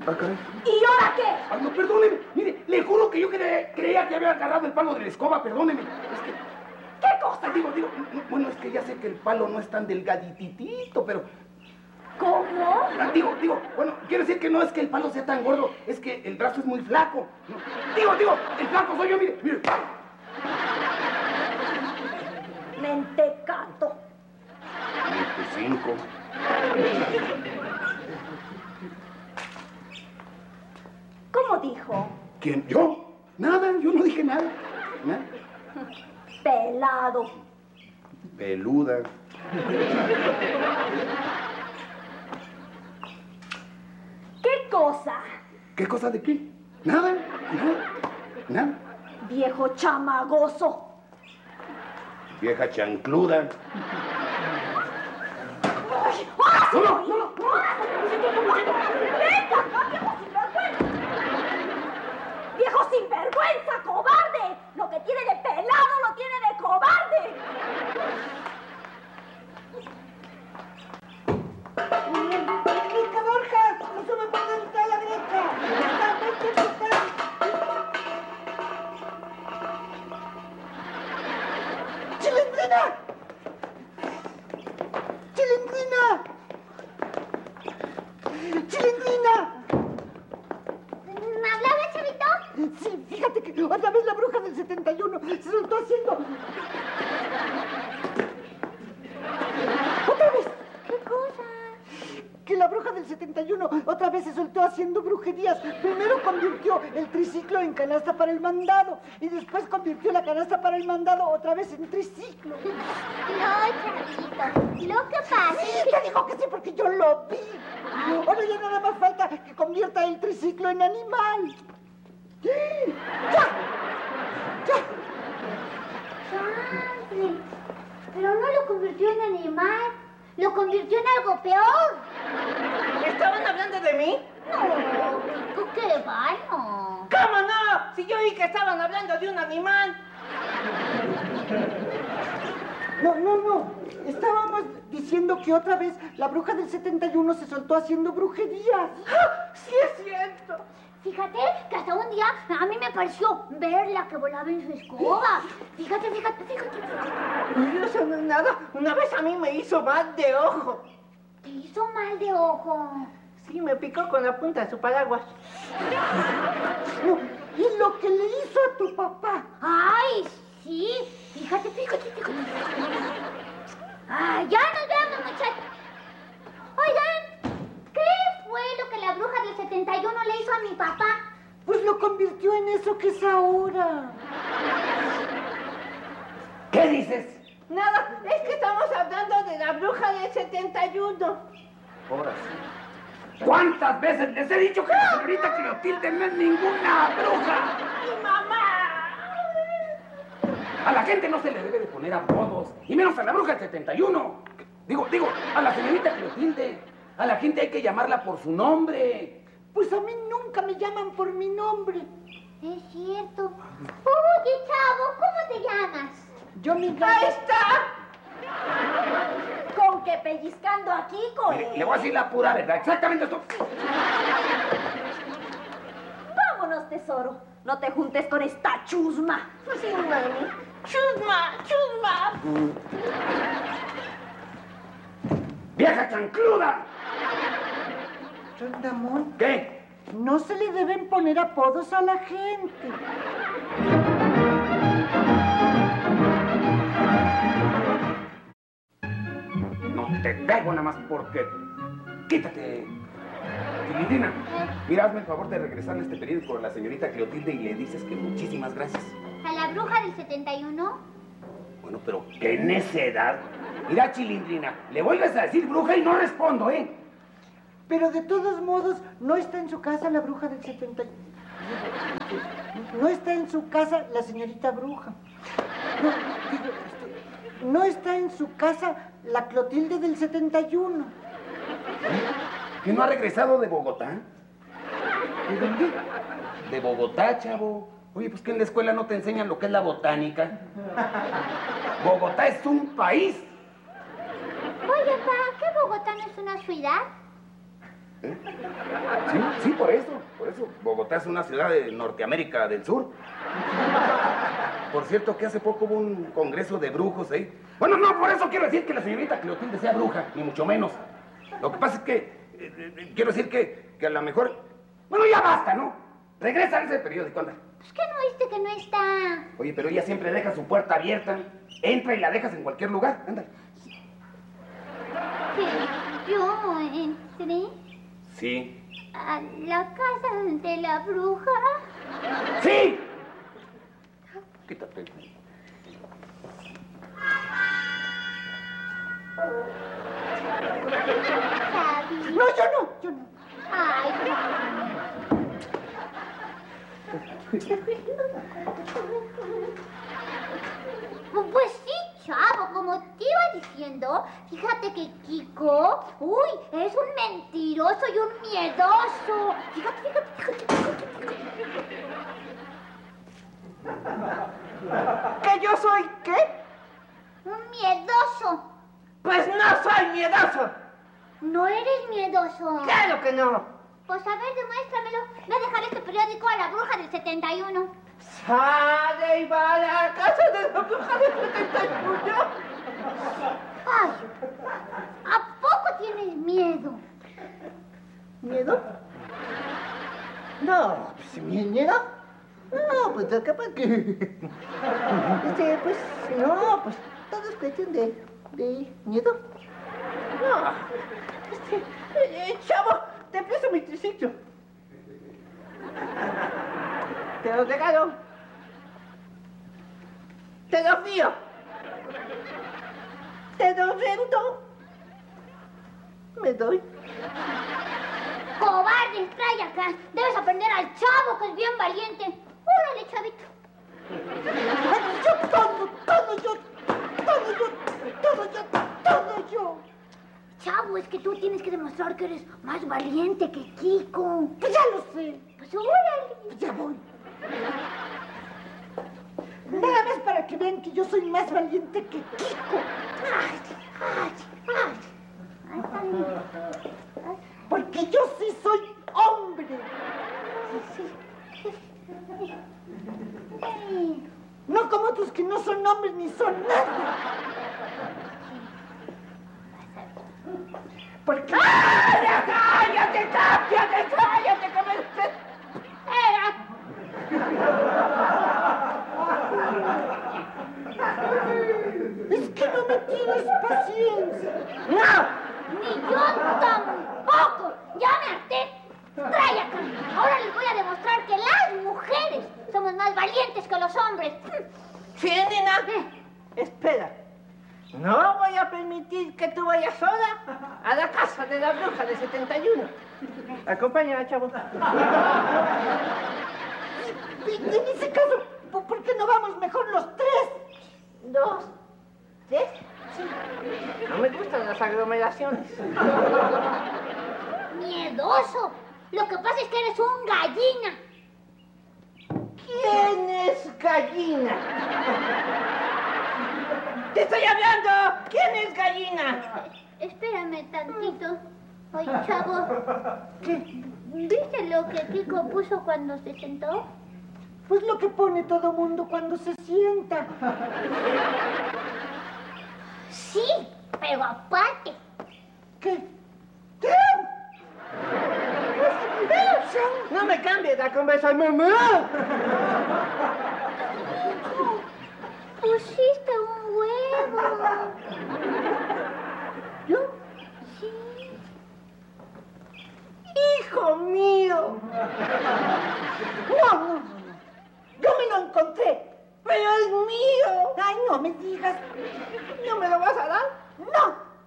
Ah, caray. ¿Y ahora qué? Ay, no, perdóneme. Mire, le juro que yo creía que había agarrado el palo de la escoba, perdóneme. Es que... ¿Qué cosa? Digo, bueno, es que ya sé que el palo no es tan delgadititito, pero... ¿Cómo? Digo, bueno, quiero decir que no es que el palo sea tan gordo, es que el brazo es muy flaco. No, digo, el flaco soy yo, mire. Mentecato. 25. ¿Cómo dijo? ¿Quién? ¿Yo? Nada, yo no dije nada. Nada. Pelado. Peluda. ¿Qué cosa? ¿Qué cosa de qué? Nada. Viejo chamagoso. Vieja chancluda. ¡Ay! ¡Ahora sí! No. ¡Venga, viejo sinvergüenza, cobarde! Lo que tiene de pelado lo tiene de cobarde. ¡Mica Borja! ¡No se me puede entrar a la derecha! ¡Chilindrina! ¡Chilindrina! ¡Chilindrina! ¿Me hablaba, chavito? Sí, fíjate que otra vez la bruja del 71 se soltó haciendo... ¡Otra vez! ¿Qué cosa? Que la bruja del 71 otra vez se soltó haciendo brujerías. Primero convirtió el triciclo en canasta para el mandado y después convirtió la canasta para el mandado otra vez en triciclo. No, chavito. Lo que pasa Sí, es que... te digo que sí porque yo lo vi. Ahora ya nada más falta que convierta el triciclo en animal. ¡Ya! Chale. Pero no lo convirtió en animal. Lo convirtió en algo peor. ¿Estaban hablando de mí? No, Kiko, qué va, no. ¿Cómo no? Si yo oí que estaban hablando de un animal. No. Estábamos diciendo que otra vez la bruja del 71 se soltó haciendo brujerías. ¡Ah! ¡Sí es cierto! Fíjate que hasta un día a mí me pareció verla que volaba en su escoba. Fíjate. No sé nada. Una vez a mí me hizo mal de ojo. Te hizo mal de ojo. Sí, me picó con la punta de su paraguas. No, y lo que le hizo a tu papá. Ay, sí. Fíjate. Ay, ya nos vemos, muchachos. Oigan, ¿qué fue lo que la bruja del 71 le hizo a mi papá? Pues lo convirtió en eso que es ahora. ¿Qué dices? Nada, es que estamos hablando de la bruja del 71. Ahora sí. ¿Cuántas veces les he dicho que la señorita Clotilde no es ninguna bruja? ¡Mi mamá! A la gente no se le debe de poner apodos, y menos a la bruja del 71. Digo, a la señorita Clotilde. A la gente hay que llamarla por su nombre. Pues a mí nunca me llaman por mi nombre. Es cierto. Oye, chavo, ¿cómo te llamas? Yo me llamo... ¡Ahí está! Con que pellizcando aquí, Mire, le voy a decir la pura verdad, exactamente esto. Vámonos, tesoro. No te juntes con esta chusma. Sí, mami. ¡Chusma! ¡Vieja chancluda! Rondamón, ¿Qué? no se le deben poner apodos a la gente. No te pego nada más porque... Quítate. Chilindrina, mira, hazme el favor de regresarle este periódico a la señorita Clotilde y le dices que muchísimas gracias. ¿A la bruja del 71? Bueno, pero qué necedad. Mira, Chilindrina, le vuelves a decir bruja y no respondo, ¿eh? Pero de todos modos, no está en su casa la bruja del 71. No está en su casa la señorita bruja. No está en su casa la Clotilde del 71. ¿Que no ha regresado de Bogotá? ¿De dónde? De Bogotá, chavo. Oye, pues que en la escuela no te enseñan lo que es la botánica. Bogotá es un país. Oye, ¿para qué Bogotá no es una ciudad? Sí, por eso. Bogotá es una ciudad de Norteamérica del Sur. Por cierto, que hace poco hubo un congreso de brujos ahí. Bueno, no, por eso quiero decir que la señorita Clotilde sea bruja, ni mucho menos. Lo que pasa es que, quiero decir que a lo mejor... Bueno, ya basta, ¿no? Regresa a ese periódico, anda. Pues que no viste que no está. Oye, pero ella siempre deja su puerta abierta. Entra y la dejas en cualquier lugar, anda. Que yo entré Sí. a la casa de la bruja. ¡Sí! Quítate. ¿Sabes? No, yo no. Ay, pues sí, chavo, como te iba diciendo, fíjate que Kiko, es un mentiroso y un miedoso. Fíjate. ¿Que yo soy qué? Un miedoso. Pues no soy miedoso. No eres miedoso. Claro que no. Pues a ver, demuéstramelo. Ve a dejar este periódico a la bruja del 71. Sale y va a la casa de la bruja del 71. Ay, ¿a poco tienes miedo? ¿Miedo? No, pues miedo. No, pues capaz que... pues, no, pues todo es cuestión de miedo. No, chavo, te presto mi triciclo. Te lo regalo. Te lo fío. Te lo rento. Me doy. ¡Cobarde! Trae acá. Debes aprender al chavo, que es bien valiente. Órale, chavito. Todo yo. Chavo, es que tú tienes que demostrar que eres más valiente que Kiko. Pues ya lo sé. Pues órale. Pues ya voy. Nada más para que vean que yo soy más valiente que Kiko. Ay, está bien. Porque yo sí soy hombre. No como otros que no son hombres ni son nada. Porque... ¡Cállate, cállate, que me desespera! Es que no me tienes paciencia. ¡No! Ni yo tampoco. Ya me harté. Trae acá. Ahora les voy a demostrar que las mujeres somos más valientes que los hombres. Sí, nena. Espera. No voy a permitir que tú vayas sola a la casa de la bruja de 71. Acompáñala, chavo. En ese caso, ¿por qué no vamos mejor los tres? 2, 3. No me gustan las aglomeraciones. Miedoso. Lo que pasa es que eres un gallina. ¿Quién es gallina? ¡Te estoy hablando! ¿Quién es gallina? Espérame tantito. Oye, chavo. ¿Qué? ¿Viste lo que Kiko puso cuando se sentó? Pues lo que pone todo mundo cuando se sienta. Sí, pero aparte. ¿Qué? No me cambies la conversación, mamá. Pusiste un huevo. ¿Yo? Sí. ¡Hijo mío! No. Yo me lo encontré. ¡Pero es mío! Ay, no me digas. ¿No me lo vas a dar? No.